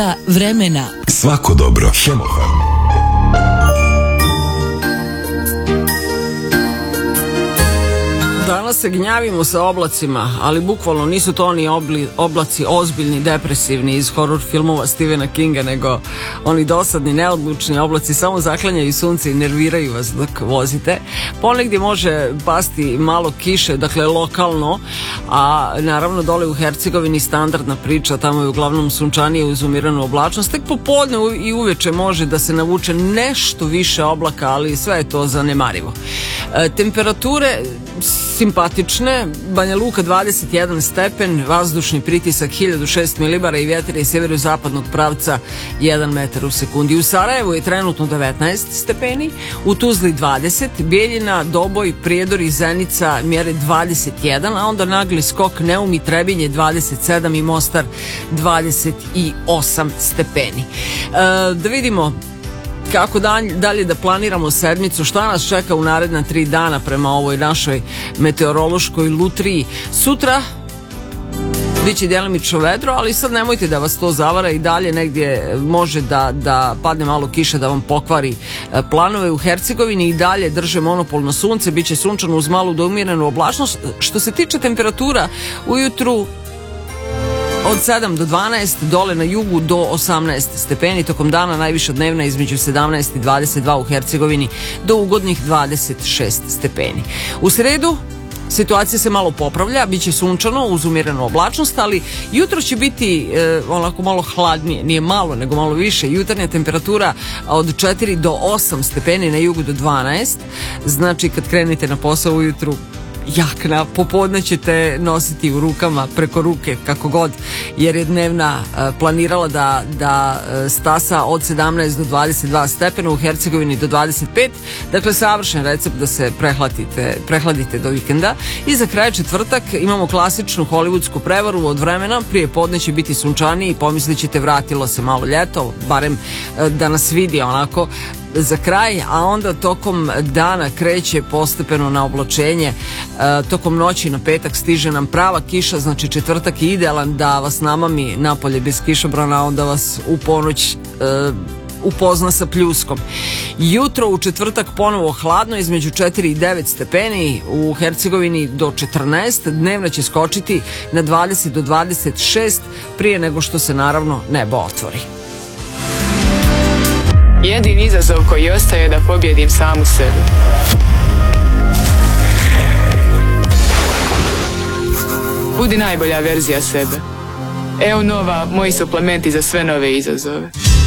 vremena. Svako dobro. Hemofarm. Danas se gnjavimo sa oblacima, ali bukvalno nisu to oni oblaci ozbiljni, depresivni iz horror filmova Stephena Kinga, nego oni dosadni, neodlučni oblaci samo zaklanjaju sunce i nerviraju vas dok vozite. Ponegdje može pasti malo kiše, dakle lokalno, a naravno dole u Hercegovini standardna priča, tamo je uglavnom sunčanije uz umiranu oblačnost. Tek popodne i uveče može da se navuče nešto više oblaka, ali sve je to zanemarivo. Temperature simpatične, Banja Luka 21 stepen, vazdušni pritisak 1006 milibara i vjetar iz sjeverozapadnog pravca 1 metar u sekundi. U Sarajevu je trenutno 19 stepeni, u Tuzli 20, Bijeljina, Doboj, Prijedor i Zenica mjere 21, a onda nagli skok Neum i Trebinje 27 i Mostar 28 stepeni. Da vidimo kako dalje da planiramo sedmicu, šta nas čeka u naredna 3 dana prema ovoj našoj meteorološkoj lutriji. Sutra biće djelimično vedro, ali sad nemojte da vas to zavara, i dalje negdje može da padne malo kiše da vam pokvari planove. U Hercegovini i dalje drže monopolno sunce, bit će sunčano uz malu do umjerenu oblačnost. Što se tiče temperatura, ujutru od 7 do 12, dole na jugu do 18 stepeni, tokom dana najviša dnevna između 17 i 22 u Hercegovini do ugodnih 26 stepeni. U sredu situacija se malo popravlja, bit će sunčano uz umjerenu oblačnost, ali jutro će biti onako malo hladnije, nije malo nego malo više. Jutarnja temperatura od 4 do 8 stepeni, na jugu do 12, znači kad krenete na posao ujutru jakna, popodne ćete nositi u rukama, preko ruke, kako god, jer je dnevna planirala da stasa od 17 do 22 stepena, u Hercegovini do 25, dakle savršen recept da se prehladite do vikenda. I za kraj četvrtak imamo klasičnu hollywoodsku prevaru od vremena, prije podne će biti sunčaniji i pomislit ćete vratilo se malo ljeto, barem da nas vidi onako za kraj, a onda tokom dana kreće postepeno na oblačenje. Tokom noći na petak stiže nam prava kiša, znači četvrtak je idealan da vas namami napolje bez kišobrana, a onda vas u ponoć upozna sa pljuskom. Jutro u četvrtak ponovo hladno, između 4 i 9 stepeni, u Hercegovini do 14, dnevna će skočiti na 20 do 26 prije nego što se naravno nebo otvori. Jedini izazov koji ostaje je da pobjedim samu sebe. Budi najbolja verzija sebe. Evo nova, moji suplementi za sve nove izazove.